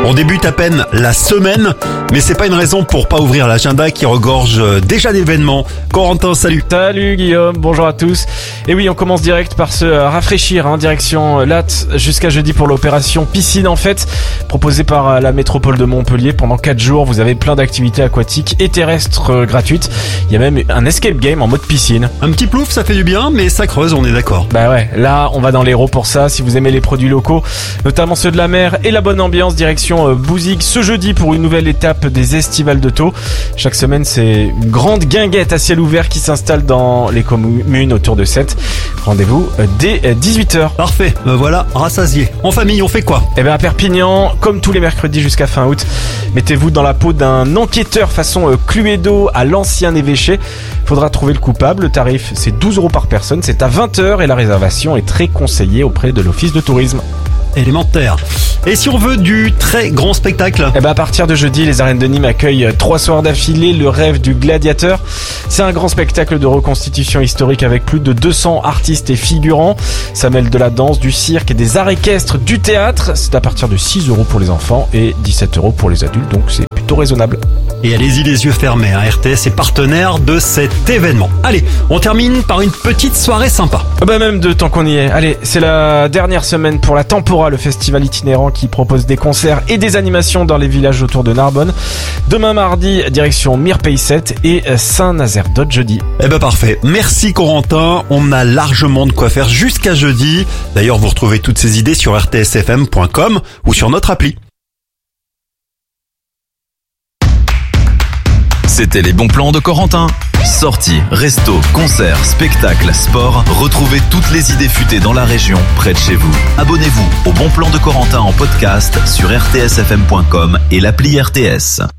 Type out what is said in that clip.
On débute à peine la semaine, mais c'est pas une raison pour pas ouvrir l'agenda qui regorge déjà d'événements. Corentin, salut. Salut Guillaume, bonjour à tous. Et oui, on commence direct par se rafraîchir, direction Latte jusqu'à jeudi pour l'opération piscine en fait, proposée par la métropole de Montpellier. Pendant 4 jours, vous avez plein d'activités aquatiques et terrestres gratuites. Il y a même un escape game en mode piscine. Un petit plouf, ça fait du bien, mais ça creuse, on est d'accord. Bah ouais, là on va dans l'Hérault pour ça. Si vous aimez les produits locaux, notamment ceux de la mer et la bonne ambiance, direction Bouzigues ce jeudi pour une nouvelle étape des estivales de Thau. Chaque semaine, c'est une grande guinguette à ciel ouvert qui s'installe dans les communes autour de Sète. Rendez-vous dès 18h. Parfait, voilà, rassasié. En famille, on fait quoi ? Eh ben à Perpignan, comme tous les mercredis jusqu'à fin août, mettez-vous dans la peau d'un enquêteur façon Cluedo à l'ancien évêché. Faudra trouver le coupable. Le tarif, c'est 12 € par personne. C'est à 20h et la réservation est très conseillée auprès de l'office de tourisme. Élémentaire. Et si on veut du très grand spectacle ? Eh ben à partir de jeudi, les arènes de Nîmes accueillent 3 soirs d'affilée le rêve du gladiateur. C'est un grand spectacle de reconstitution historique avec plus de 200 artistes et figurants. Ça mêle de la danse, du cirque et des arts équestres, du théâtre. C'est à partir de 6 € pour les enfants et 17 € pour les adultes, donc c'est plutôt raisonnable. Et allez-y les yeux fermés, RTS est partenaire de cet événement. Allez, on termine par une petite soirée sympa. Bah même de temps qu'on y est. Allez, c'est la dernière semaine pour la Tempora, le festival itinérant qui propose des concerts et des animations dans les villages autour de Narbonne. Demain mardi, direction Mirpayset et Saint-Nazaire-d'Aude jeudi. Eh ben parfait. Merci Corentin. On a largement de quoi faire jusqu'à jeudi. D'ailleurs, vous retrouvez toutes ces idées sur rtsfm.com ou sur notre appli. C'était les bons plans de Corentin. Sorties, restos, concerts, spectacles, sport. Retrouvez toutes les idées futées dans la région, près de chez vous. Abonnez-vous au Bon Plan de Corentin en podcast sur rtsfm.com et l'appli RTS.